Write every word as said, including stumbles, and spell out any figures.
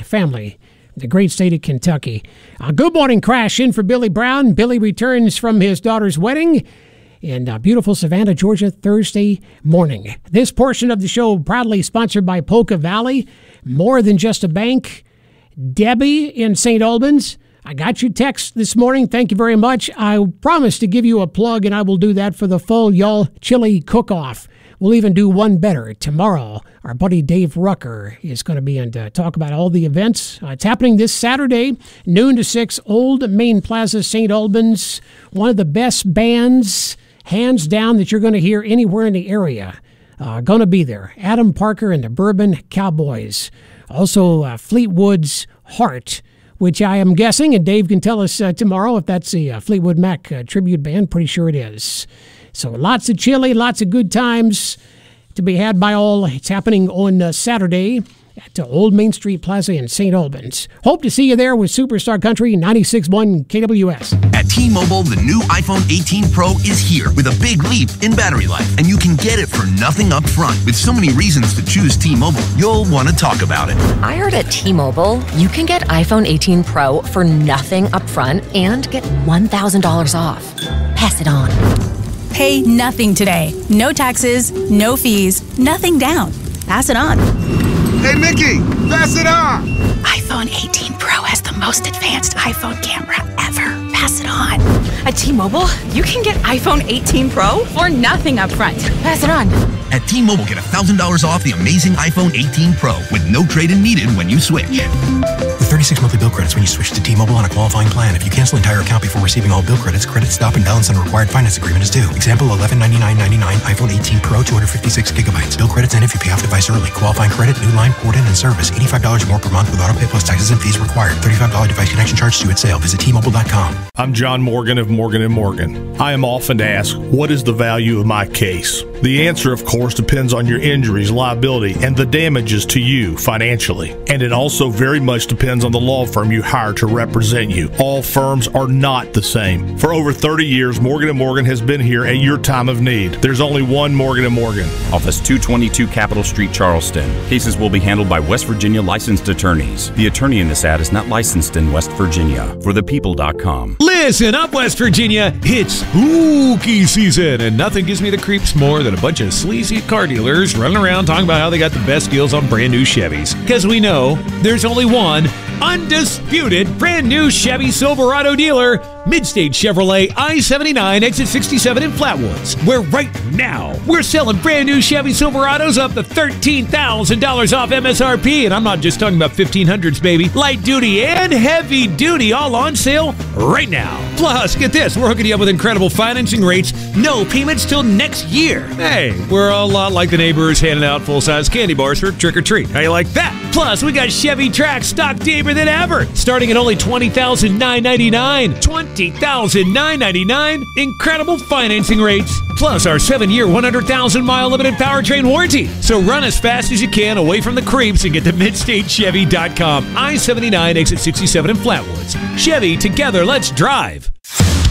family, the great state of Kentucky. A good morning crash in for Billy Brown. Billy returns from his daughter's wedding in uh, beautiful Savannah, Georgia, Thursday morning. This portion of the show proudly sponsored by Polka Valley, More Than Just a Bank. Debbie in Saint Albans, I got your text this morning. Thank you very much. I promised to give you a plug, and I will do that for the full Y'all Chili Cook-Off. We'll even do one better tomorrow. Our buddy Dave Rucker is going to be in to talk about all the events. Uh, it's happening this Saturday, noon to six, Old Main Plaza, Saint Albans. One of the best bands, hands down, that you're going to hear anywhere in the area. Uh, going to be there. Adam Parker and the Bourbon Cowboys. Also, uh, Fleetwood's Heart, which I am guessing, and Dave can tell us uh, tomorrow if that's the uh, Fleetwood Mac uh, tribute band. Pretty sure it is. So lots of chili, lots of good times to be had by all. It's happening on uh, Saturday at uh, Old Main Street Plaza in Saint Albans. Hope to see you there with Superstar Country ninety-six point one K W S. At T-Mobile, the new iPhone eighteen Pro is here with a big leap in battery life, and you can get it for nothing up front. With so many reasons to choose T-Mobile, you'll want to talk about it. I heard at T-Mobile, you can get iPhone eighteen Pro for nothing up front and get one thousand dollars off. Pass it on. Pay nothing today. No taxes, no fees, nothing down. Pass it on. Hey, Mickey, pass it on. iPhone eighteen Pro has the most advanced iPhone camera ever. Pass it on. At T-Mobile, you can get iPhone eighteen Pro for nothing up front. Pass it on. At T-Mobile, get one thousand dollars off the amazing iPhone eighteen Pro with no trade-in needed when you switch. With thirty-six monthly bill credits when you switch to T-Mobile on a qualifying plan. If you cancel an entire account before receiving all bill credits, credit stop and balance on a required finance agreement is due. Example, eleven ninety-nine ninety-nine iPhone eighteen Pro, two hundred fifty-six gigabytes. Bill credits end if you pay off device early. Qualifying credit, new line, port in, and service. eighty-five dollars more per month with auto pay plus taxes and fees required. thirty-five dollars device connection charge due at sale. Visit T Mobile dot com. I'm John Morgan of Morgan and Morgan. I am often asked, what is the value of my case? The answer, of course, depends on your injuries, liability, and the damages to you financially. And it also very much depends on the law firm you hire to represent you. All firms are not the same. For over thirty years, Morgan and Morgan has been here at your time of need. There's only one Morgan and Morgan. Office two twenty-two Capitol Street, Charleston. Cases will be handled by West Virginia licensed attorneys. The attorney in this ad is not licensed in West Virginia. For the people dot com. Listen up, West Virginia. It's spooky season, and nothing gives me the creeps more than a bunch of sleazy car dealers running around talking about how they got the best deals on brand new Chevys. Because we know there's only one undisputed brand new Chevy Silverado dealer, Midstate Chevrolet I seventy-nine exit sixty-seven in Flatwoods, where right now we're selling brand new Chevy Silverados up to thirteen thousand dollars off M S R P. And I'm not just talking about fifteen hundreds, baby. Light duty and heavy duty all on sale right now. Plus, get this, we're hooking you up with incredible financing rates, no payments till next year. Hey, we're a lot like the neighbors handing out full-size candy bars for trick-or-treat. How you like that? Plus, we got Chevy Trax stock deeper than ever, starting at only twenty thousand nine hundred ninety-nine dollars. twenty thousand nine hundred ninety-nine dollars. Incredible financing rates. Plus our seven-year, one hundred thousand mile limited powertrain warranty. So run as fast as you can away from the creeps and get to midstate chevy dot com. I seventy-nine exit sixty-seven in Flatwoods. Chevy, together, let's drive.